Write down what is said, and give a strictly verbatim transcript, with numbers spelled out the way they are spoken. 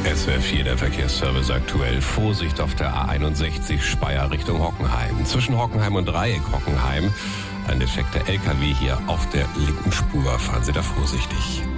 S W R vier, der Verkehrsservice aktuell. Vorsicht auf der A einundsechzig Speyer Richtung Hockenheim. Zwischen Hockenheim und Dreieck Hockenheim. Ein defekter L K W hier auf der linken Spur. Fahren Sie da vorsichtig.